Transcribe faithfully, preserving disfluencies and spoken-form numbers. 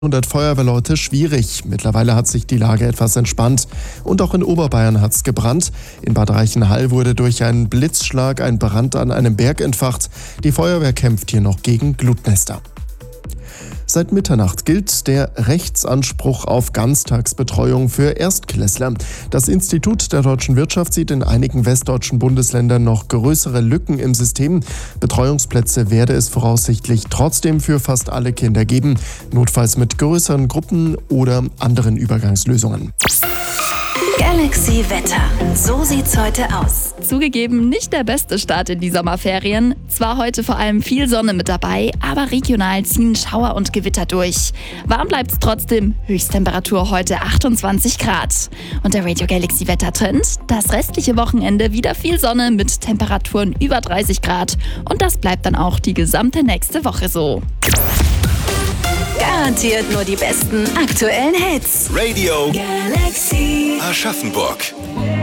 hundert Feuerwehrleute schwierig. Mittlerweile hat sich die Lage etwas entspannt. Und auch in Oberbayern hat es gebrannt. In Bad Reichenhall wurde durch einen Blitzschlag ein Brand an einem Berg entfacht. Die Feuerwehr kämpft hier noch gegen Glutnester. Seit Mitternacht gilt der Rechtsanspruch auf Ganztagsbetreuung für Erstklässler. Das Institut der deutschen Wirtschaft sieht in einigen westdeutschen Bundesländern noch größere Lücken im System. Betreuungsplätze werde es voraussichtlich trotzdem für fast alle Kinder geben, notfalls mit größeren Gruppen oder anderen Übergangslösungen. Galaxy Wetter. So sieht's heute aus. Zugegeben, nicht der beste Start in die Sommerferien. Zwar heute vor allem viel Sonne mit dabei, aber regional ziehen Schauer und Gewitter durch. Warm bleibt's trotzdem. Höchsttemperatur heute achtundzwanzig Grad. Und der Radio Galaxy Wettertrend? Das restliche Wochenende wieder viel Sonne mit Temperaturen über dreißig Grad. Und das bleibt dann auch die gesamte nächste Woche so. Garantiert nur die besten aktuellen Hits. Radio Galaxy Aschaffenburg.